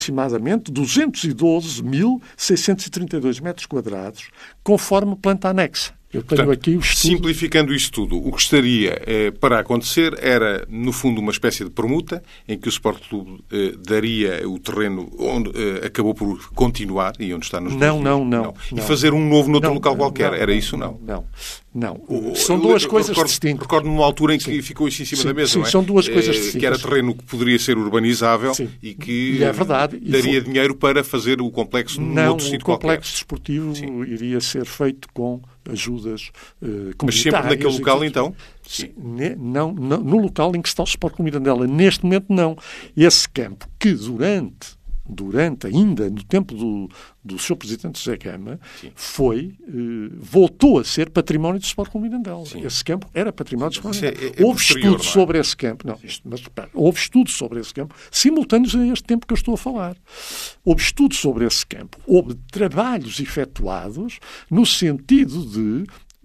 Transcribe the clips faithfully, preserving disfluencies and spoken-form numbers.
aproximadamente duzentos e doze mil seiscentos e trinta e dois metros quadrados, conforme planta anexa. Eu tenho Portanto, aqui o estudo. Simplificando isto tudo, o que estaria eh, para acontecer era, no fundo, uma espécie de permuta em que o Sport Clube eh, daria o terreno onde eh, acabou por continuar e onde está nos Não, não, não, não. E não. fazer um novo noutro Não, local qualquer. não, era isso, não? Não, não. não. O- São eu- duas eu coisas recordo, distintas. Recordo numa altura em que Sim. ficou isso em cima Sim, da mesa, sim, não é? são duas coisas Eh, distintas. Que era terreno que poderia ser urbanizável Sim. e que E é verdade. E daria foi- dinheiro para fazer o complexo num Não, outro o sítio complexo qualquer. desportivo Sim. iria ser feito com ajudas uh, comunitárias. Mas sempre naquele e local, tudo. então? Sim. Ne- não, não, no local em que está o Sport Clube Mirandela. Neste momento, não. Esse campo, que durante, durante ainda no tempo do, do seu Presidente José Gama, Sim. foi, uh, voltou a ser património do Sport Clube Mirandela. Sim. Esse campo era património do Sport Clube Isso é- Mirandela. é Houve posterior, estudos não é? sobre esse campo. Não, isto, mas repara, houve estudos sobre esse campo simultâneos a este tempo que eu estou a falar. Houve estudos sobre esse campo. Houve trabalhos efetuados no sentido de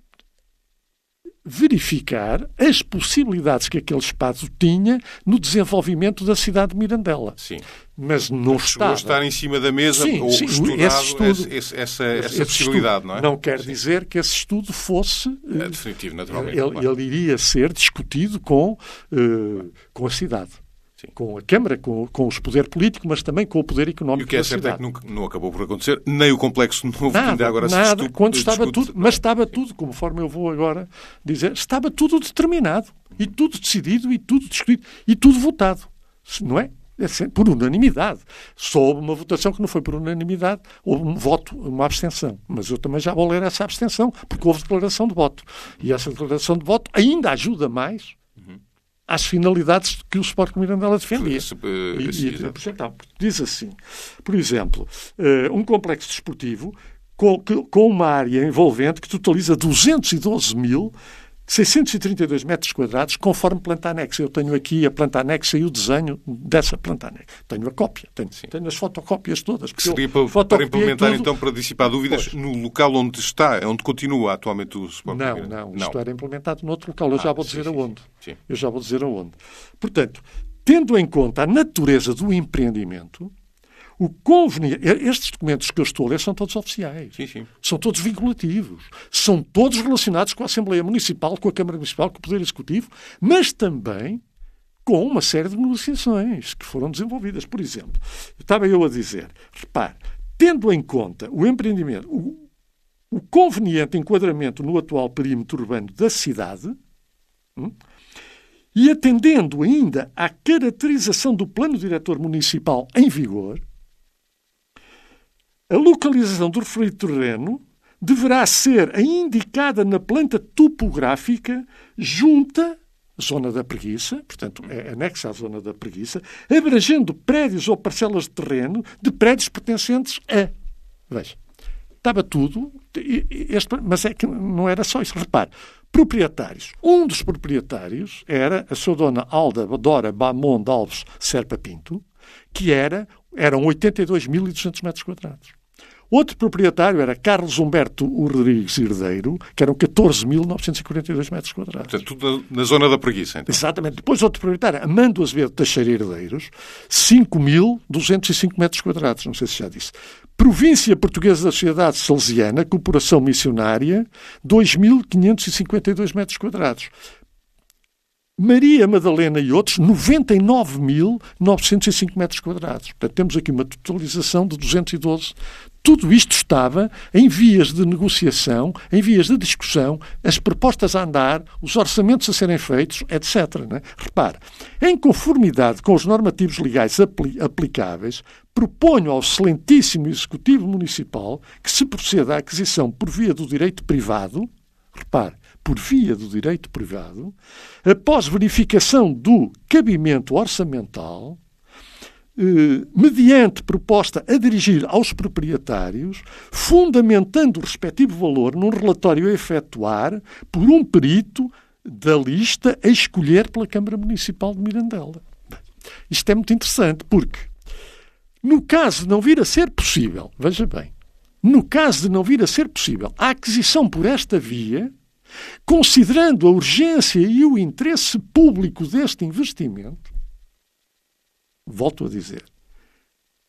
verificar as possibilidades que aquele espaço tinha no desenvolvimento da cidade de Mirandela. Sim. Mas não Chegou estava. a estar em cima da mesa Sim, ou sim, estudado esse estudo- esse- esse- essa, essa Esse possibilidade, estudo não é? Não quer dizer que esse estudo fosse... É eh, definitivo, naturalmente. ele, claro. ele iria ser discutido com, eh, com a cidade. Sim. Com a Câmara, com, com os poderes políticos, mas também com o poder E económico o que é da certo é cidade. que nunca, não acabou por acontecer, nem o complexo novo que ainda Nada, agora se nada, discute- quando estava discute. tudo, mas estava tudo, conforme eu vou agora dizer, estava tudo determinado, e tudo decidido, e tudo discutido, e tudo votado, não é? É sempre por unanimidade. Só houve uma votação que não foi por unanimidade, houve um voto, uma abstenção. Mas eu também já vou ler essa abstenção, porque houve declaração de voto. E essa declaração de voto ainda ajuda mais às finalidades que o Sport Clube Mirandela defendia. Esse, eh, E- esse- e- então, diz assim, por exemplo, eh, um complexo desportivo com, que- com uma área envolvente que totaliza duzentos e doze mil seiscentos e trinta e dois metros quadrados, conforme planta anexa. Eu tenho aqui a planta anexa e o desenho dessa planta anexa. Tenho a cópia, tenho, tenho as fotocópias todas. Que porque seria eu para, para fotocopiei implementar, tudo. então, para dissipar dúvidas, Pois. no local onde está, onde continua atualmente o Sport Não, Clube não, Mirandela. isto era implementado noutro local. Eu Ah, já vou sim, dizer sim, aonde. sim. Sim. Eu já vou dizer aonde. Portanto, tendo em conta a natureza do empreendimento, o conveniente... Estes documentos que eu estou a ler são todos oficiais. Sim, sim. São todos vinculativos. São todos relacionados com a Assembleia Municipal, com a Câmara Municipal, com o Poder Executivo, mas também com uma série de negociações que foram desenvolvidas. Por exemplo, estava eu a dizer, repare, tendo em conta o empreendimento, o, o conveniente enquadramento no atual perímetro urbano da cidade, hum, e atendendo ainda à caracterização do plano diretor municipal em vigor, a localização do referido terreno deverá ser a indicada na planta topográfica junta à zona da preguiça, portanto, é anexa à zona da preguiça, abrangendo prédios ou parcelas de terreno de prédios pertencentes a... Veja, estava tudo, este, mas é que não era só isso. Repare, proprietários. Um dos proprietários era a sua dona Alda Dora Bamond Alves Serpa Pinto, que era, eram oitenta e dois mil e duzentos metros quadrados. Outro proprietário era Carlos Humberto Rodrigues Herdeiro, que eram catorze mil novecentos e quarenta e dois metros quadrados. Portanto, tudo na zona da preguiça, então. Exatamente. Depois outro proprietário, Amando Azevedo Teixeira Herdeiros, cinco mil duzentos e cinco metros quadrados, não sei se já disse. Província Portuguesa da Sociedade Salesiana, Corporação Missionária, dois mil quinhentos e cinquenta e dois metros quadrados. Maria Madalena e outros, noventa e nove mil novecentos e cinco metros quadrados. Portanto, temos aqui uma totalização de duzentos e doze. Tudo isto estava em vias de negociação, em vias de discussão, as propostas a andar, os orçamentos a serem feitos, etcétera. Né? Repare, em conformidade com os normativos legais apli- aplicáveis, proponho ao excelentíssimo Executivo Municipal que se proceda à aquisição por via do direito privado, repare, por via do direito privado, após verificação do cabimento orçamental, eh, mediante proposta a dirigir aos proprietários, fundamentando o respectivo valor num relatório a efetuar por um perito da lista a escolher pela Câmara Municipal de Mirandela. Isto é muito interessante, porque no caso de não vir a ser possível, veja bem, no caso de não vir a ser possível a aquisição por esta via, considerando a urgência e o interesse público deste investimento, volto a dizer,